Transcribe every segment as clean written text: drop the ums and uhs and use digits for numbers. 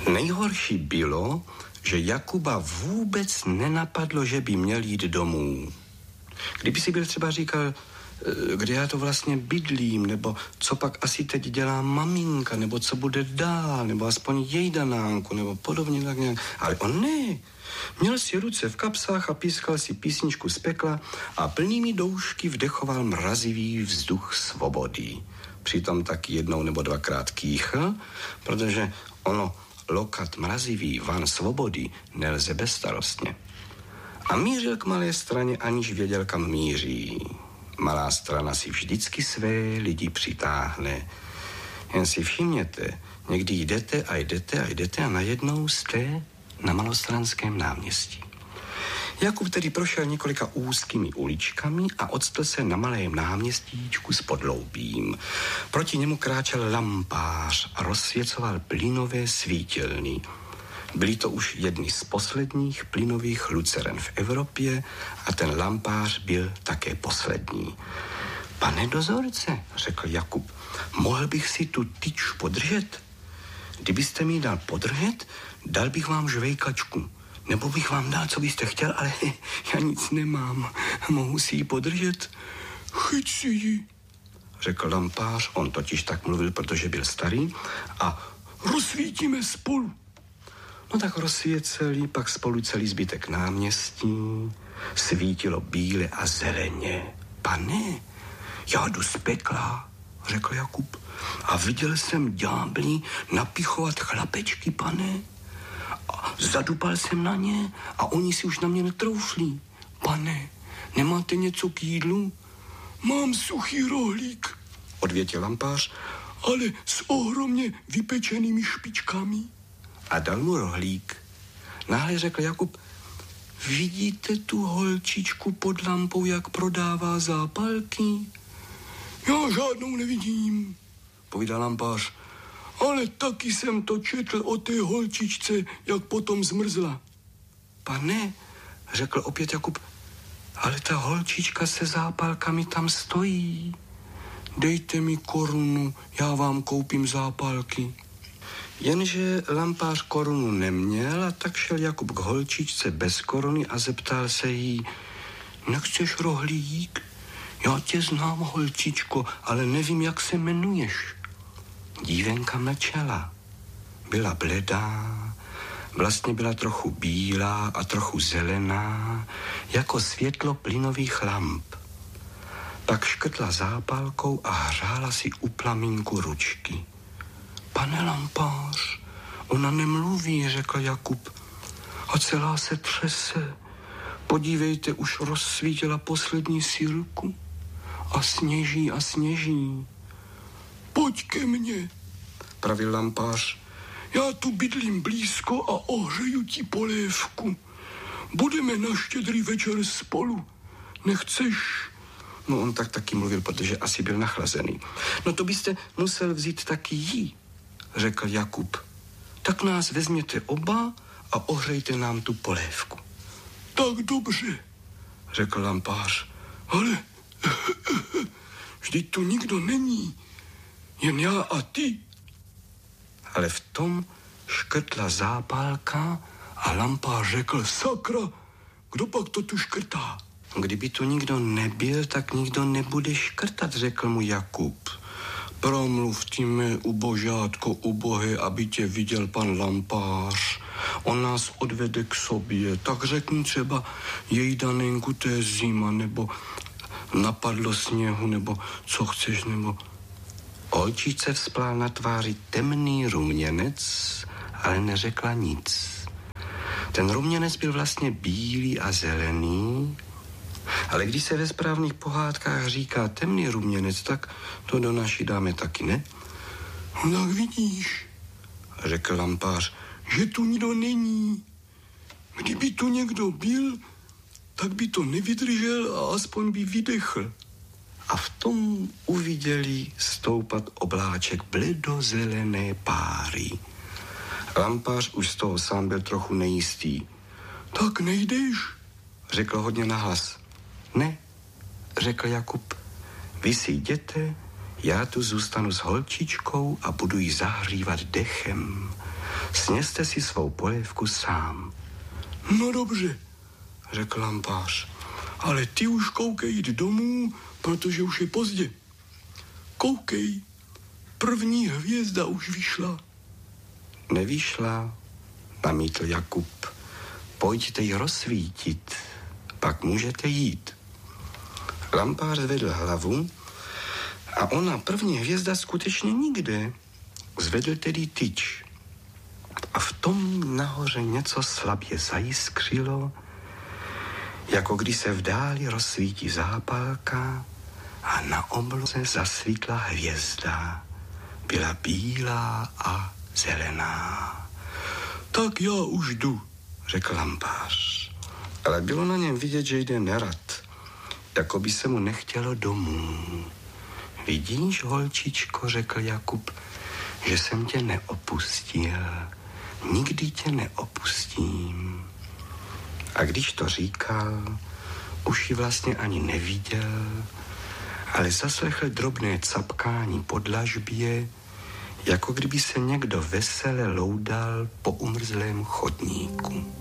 Nejhorší bylo, že Jakuba vůbec nenapadlo, že by měl jít domů. Kdyby si byl třeba říkal, kde já to vlastně bydlím, nebo co pak asi teď dělá maminka, nebo co bude dál, nebo aspoň jejdanánku, nebo podobně tak nějak. Ale on ne. Měl si ruce v kapsách a pískal si písničku z pekla a plnými doušky vdechoval mrazivý vzduch svobody. Přitom taky jednou nebo dvakrát kýchl, protože ono lokat mrazivý van svobody nelze bezstarostně. A mířil k malé straně, aniž věděl, kam míří. Malá strana si vždycky své lidi přitáhne. Jen si všimněte, někdy jdete a najednou jste na Malostranském náměstí. Jakub tedy prošel několika úzkými uličkami a odstl se na malém náměstíčku s podloubím. Proti němu kráčel lampář a rozsvěcoval plynové svítilny. Byly to už jedny z posledních plynových luceren v Evropě a ten lampář byl také poslední. Pane dozorce, řekl Jakub, mohl bych si tu tyč podržet? Kdybyste mi dal podržet, dal bych vám žvejkačku. Nebo bych vám dal, co byste chtěl, ale já nic nemám. Mohu si ji podržet? Chyť si ji, řekl lampář, on totiž tak mluvil, protože byl starý, a rozsvítíme spolu. No tak rozsvěceli pak spolu celý zbytek náměstí. Svítilo bíle a zeleně. Pane, já jdu z pekla, řekl Jakub, a viděl jsem ďábly napichovat chlapečky, pane. A zadupal jsem na ně a oni si už na mě netrouflí. Pane, nemáte něco k jídlu? Mám suchý rohlík, odvětil lampář, ale s ohromně vypečenými špičkami. A dal mu rohlík. Náhle řekl Jakub, vidíte tu holčičku pod lampou, jak prodává zápalky? Já žádnou nevidím, povídal lampář, ale taky jsem to četl o té holčičce, jak potom zmrzla. Pane, řekl opět Jakub, ale ta holčička se zápalkami tam stojí. Dejte mi korunu, já vám koupím zápalky. Jenže lampář korunu neměl a tak šel Jakub k holčičce bez koruny a zeptal se jí, nechceš rohlík? Já tě znám, holčičko, ale nevím, jak se jmenuješ. Dívenka mlčela. Byla bledá, vlastně byla trochu bílá a trochu zelená, jako světlo plynových lamp. Pak škrtla zápalkou a hřála si u plamínku ručky. Pane lampář, ona nemluví, řekl Jakub, a celá se třese. Podívejte, už rozsvítila poslední sílku a sněží a sněží. Pojď ke mně, pravil lampář. Já tu bydlím blízko a ohřeju ti polévku. Budeme na Štědrý večer spolu. Nechceš? No on tak taky mluvil, protože asi byl nachlazený. No to byste musel vzít taky jí, řekl Jakub. Tak nás vezměte oba a ohřejte nám tu polévku. Tak dobře, řekl lampář. Ale vždyť tu nikdo není, jen já a ty. Ale v tom škrtla zápálka a lampář řekl, sakra, kdo pak to tu škrtá? Kdyby tu nikdo nebyl, tak nikdo nebude škrtat, řekl mu Jakub. Promluv ty mé ubožátko ubohé, aby tě viděl pan lampář. On nás odvede k sobě, tak řekni třeba jejdanenku, to je zima, nebo napadlo sněhu, nebo co chceš, nebo... Holčičce vzplál na tváři temný ruměnec, ale neřekla nic. Ten ruměnec byl vlastně bílý a zelený, ale když se ve správných pohádkách říká temný ruměnec, tak to do naší dáme taky, ne? No tak vidíš, řekl lampář, že tu nikdo není. Kdyby tu někdo byl, tak by to nevydržel a aspoň by vydechl. A v tom uviděli stoupat obláček bledozelené páry. Lampář už z toho sám byl trochu nejistý. Tak nejdeš? Řekl hodně nahlas. Ne, řekl Jakub. Vy si jděte, já tu zůstanu s holčičkou a budu ji zahřívat dechem. Sněste si svou polévku sám. No dobře, řekl lampář, ale ty už koukej jít domů, protože už je pozdě. Koukej, první hvězda už vyšla. Nevyšla, namítl Jakub. Pojďte ji rozsvítit, pak můžete jít. Lampář zvedl hlavu a ona první hvězda skutečně nikde. Zvedl tedy tyč. A v tom nahoře něco slabě zajiskřilo, jako když se v dáli rozsvítí zápalka a na obloze zasvítla hvězda. Byla bílá a zelená. Tak já už jdu, řekl lampář. Ale bylo na něm vidět, že jde nerad, jako by se mu nechtělo domů. Vidíš, holčičko, řekl Jakub, že jsem tě neopustil. Nikdy tě neopustím. A když to říkal, už ji vlastně ani neviděl, ale zaslechl drobné capkání po dlažbě, jako kdyby se někdo vesele loudal po umrzlém chodníku.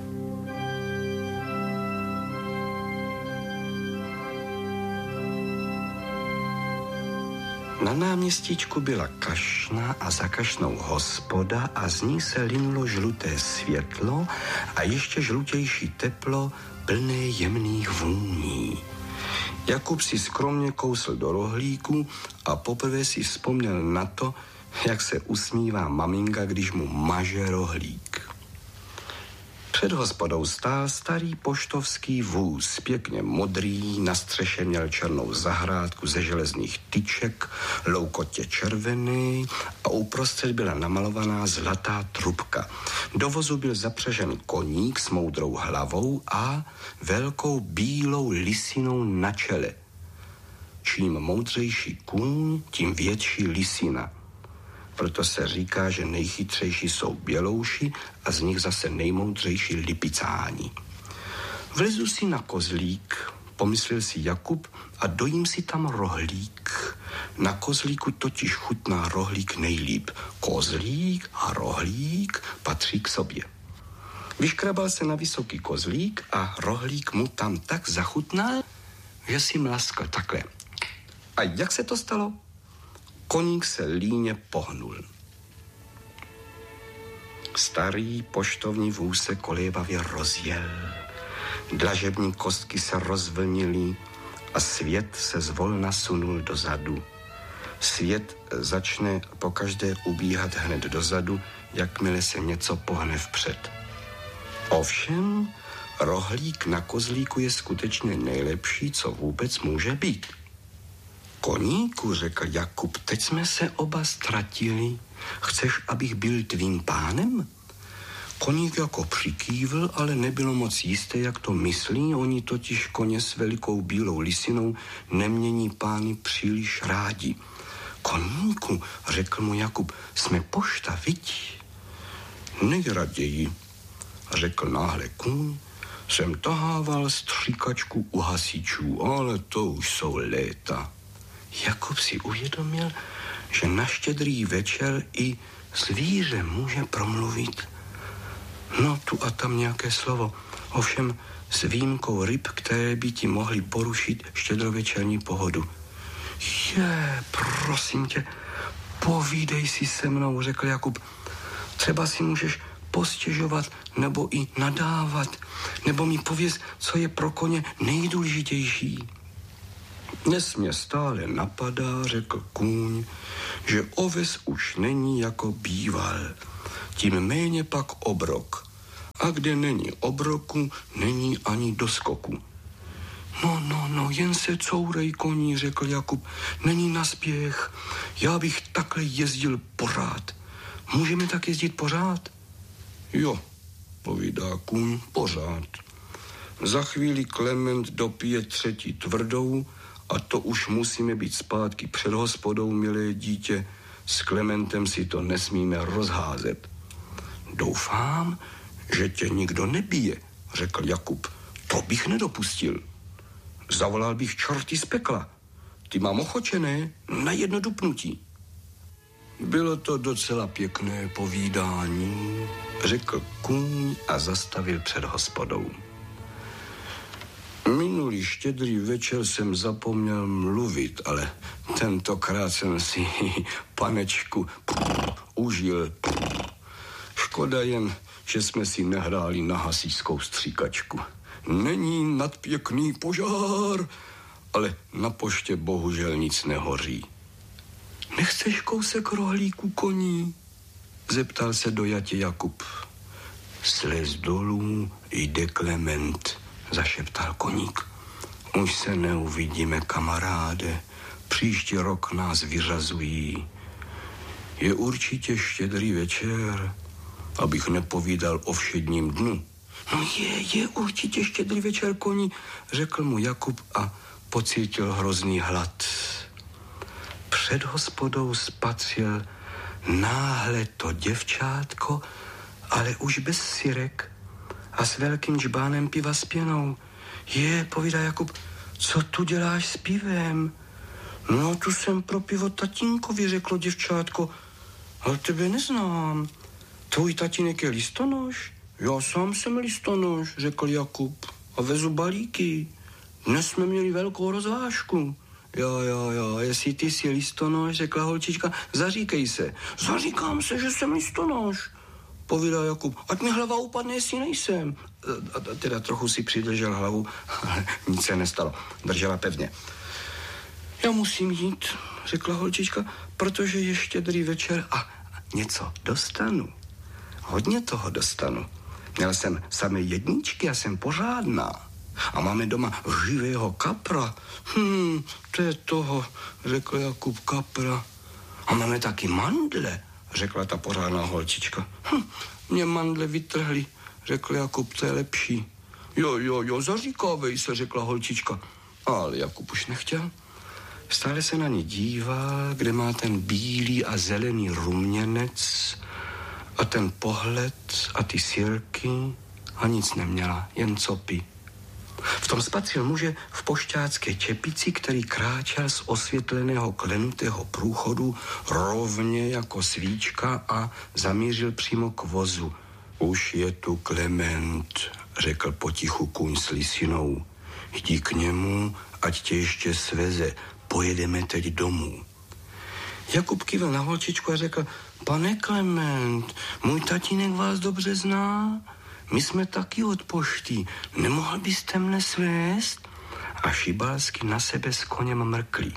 Na náměstíčku byla kašna a za kašnou hospoda a z ní se linulo žluté světlo a ještě žlutější teplo plné jemných vůní. Jakub si skromně kousl do rohlíku a poprvé si vzpomněl na to, jak se usmívá maminka, když mu maže rohlík. Před hospodou stál starý poštovský vůz, pěkně modrý, na střeše měl černou zahrádku ze železných tyček, loukotě červený a uprostřed byla namalovaná zlatá trubka. Do vozu byl zapřežen koník s moudrou hlavou a velkou bílou lisinou na čele. Čím moudřejší kůň, tím větší lisina. Proto se říká, že nejchytřejší jsou bělouši a z nich zase nejmoudřejší lipicáni. Vlezu si na kozlík, pomyslel si Jakub, a dojím si tam rohlík. Na kozlíku totiž chutná rohlík nejlíp. Kozlík a rohlík patří k sobě. Vyškrabal se na vysoký kozlík a rohlík mu tam tak zachutnal, že si mlaskl takhle. A jak se to stalo? Koník se líně pohnul. Starý poštovní vůz se kolévavě rozjel. Dlažební kostky se rozvlnily a svět se zvolna sunul dozadu. Svět začne pokaždé ubíhat hned dozadu, jakmile se něco pohne vpřed. Ovšem, rohlík na kozlíku je skutečně nejlepší, co vůbec může být. Koníku, řekl Jakub, teď jsme se oba ztratili. Chceš, abych byl tvým pánem? Koník jako přikývl, ale nebylo moc jisté, jak to myslí. Oni totiž koně s velikou bílou lisinou nemění pány příliš rádi. Koníku, řekl mu Jakub, jsme pošta, viď? Nejraději, řekl náhle kůň, jsem tahával stříkačku u hasičů, ale to už jsou léta. Jakub si uvědomil, že na Štědrý večer i zvíře může promluvit. No, tu a tam nějaké slovo, ovšem s výjimkou ryb, které by ti mohly porušit štědrovečerní pohodu. Prosím tě, povídej si se mnou, řekl Jakub. Třeba si můžeš postěžovat nebo i nadávat, nebo mi pověz, co je pro koně nejdůležitější. Dnes mě stále napadá, řekl kůň, že oves už není jako býval, tím méně pak obrok. A kde není obroku, není ani doskoku. No, jen se courej, koní, řekl Jakub, není naspěch, já bych takhle jezdil pořád. Můžeme tak jezdit pořád? Jo, povídá kůň, pořád. Za chvíli Klement dopije 3. tvrdou a to už musíme být zpátky před hospodou, milé dítě. S Klementem si to nesmíme rozházet. Doufám, že tě nikdo nebije, řekl Jakub. To bych nedopustil. Zavolal bych čorty z pekla. Ty mám ochočené na jedno dupnutí. Bylo to docela pěkné povídání, řekl kůň a zastavil před hospodou. Minulý štědrý večer jsem zapomněl mluvit, ale tentokrát jsem si panečku užil. Škoda jen, že jsme si nehráli na hasičskou stříkačku. Není nadpěkný požár, ale na poště bohužel nic nehoří. Nechceš kousek rohlíku koní? Zeptal se dojatě Jakub. Slez dolů jde Klement, zašeptal koník. Už se neuvidíme, kamaráde. Příští rok nás vyřazují. Je určitě štědrý večer, abych nepovídal o všedním dnu. No je určitě štědrý večer, koní, řekl mu Jakub a pocítil hrozný hlad. Před hospodou spatřil náhle to děvčátko, ale už bez sirek a s velkým džbánem piva s pěnou. Povídá Jakub, co tu děláš s pivem? No, tu jsem pro pivo tatínkovi, řeklo děvčátko. Ale tebe neznám. Tvůj tatínek je listonoš? Já sám jsem listonoš, řekl Jakub. A vezu balíky. Dnes jsme měli velkou rozvážku. Jo, jestli ty jsi listonoš, řekla holčička, zaříkej se. Zaříkám se, že jsem listonoš, povídá Jakub. Ať mi hlava upadne, jestli nejsem. A teda trochu si přidržel hlavu, ale nic se nestalo. Držela pevně. Já musím jít, řekla holčička, protože je štědrý večer a něco dostanu. Hodně toho dostanu. Měl jsem samé jedničky a jsem pořádná. A máme doma živého kapra. To je toho, řekl Jakub, kapra. A máme taky mandle, řekla ta pořádná holčička. Mě mandle vytrhli, řekl Jakub, to je lepší. Jo, zaříkávej se, řekla holčička. Ale Jakub už nechtěl. Stále se na ní díval, kde má ten bílý a zelený ruměnec a ten pohled a ty sirky a nic neměla, jen copy. V tom spatřil muže v pošťácké čepici, který kráčel z osvětleného klenutého průchodu rovně jako svíčka a zamířil přímo k vozu. Už je tu Klement, řekl potichu kůň s lisinou. Jdi k němu, ať tě ještě sveze, pojedeme teď domů. Jakub kývil na holčičku a řekl, pane Klement, můj tatínek vás dobře zná. My jsme taky od pošty. Nemohl byste mne svést? A šibalsky na sebe s koněm mrkli.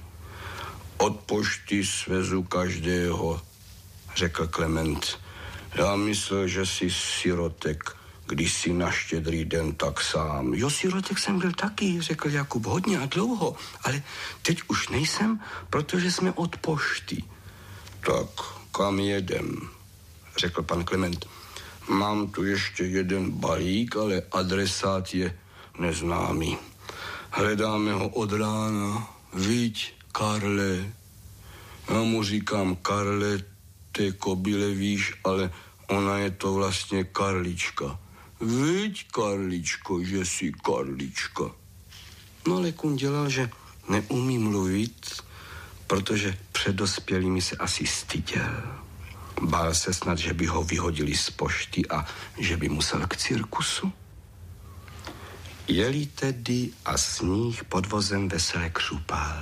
Od pošty svezu každého, řekl Klement. Já myslel, že jsi sirotek, když jsi na štědrý den tak sám. Jo, sirotek jsem byl taky, řekl Jakub, hodně a dlouho, ale teď už nejsem, protože jsme od pošty. Tak kam jedem, řekl pan Klement. Mám tu ještě jeden balík, ale adresát je neznámý. Hledáme ho od rána. Viď, Karle. Já mu říkám Karle, té kobyle víš, ale ona je to vlastně Karlička. Viď, Karličko, že jsi Karlička. No ale kun dělal, že neumí mluvit, protože před dospělými se asi styděl. Bál se snad, že by ho vyhodili z pošty a že by musel k cirkusu. Jeli tedy a sníh pod vozem vesele křupal.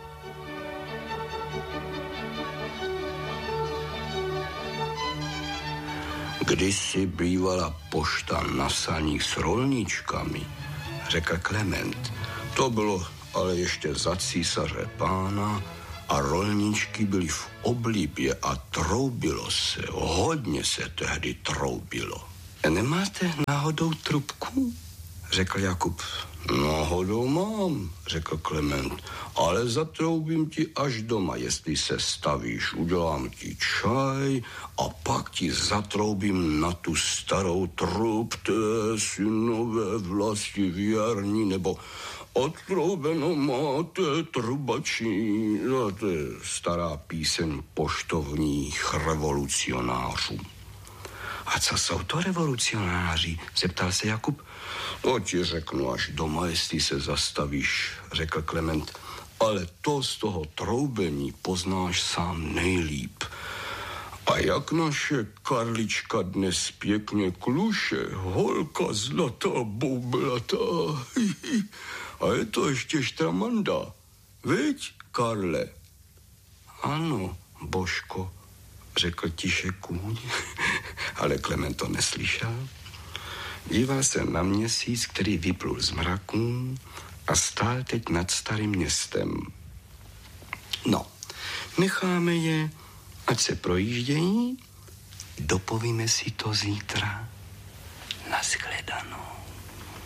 Kdysi bývala pošta na saních s rolničkami, řekl Klement. To bylo ale ještě za císaře pána a rolničky byly v oblibě a troubilo se, hodně se tehdy troubilo. Nemáte náhodou trubku? Řekl Jakub. Náhodou mám, řekl Klement, ale zatroubím ti až doma, jestli se stavíš, udělám ti čaj a pak ti zatroubím na tu starou trub, té synové vlasti věrní, nebo odtroubeno máte trubačí. No, to je stará píseň poštovních revolucionářů. A co jsou to revolucionáři? Zeptal se Jakub. To ti řeknu až doma, jestli se zastavíš, řekl Klement. Ale to z toho troubení poznáš sám nejlíp. A jak naše Karlička dnes pěkně kluše, holka zlatá, boublatá. A je to ještě štramanda. Viď, Karle? Ano, Božko, řekl tiše kůň, ale Klement to neslyšel. Díval se na měsíc, který vyplul z mraků a stál teď nad starým městem. No, necháme je, ať se projíždějí, dopovíme si to zítra. Nashledanou.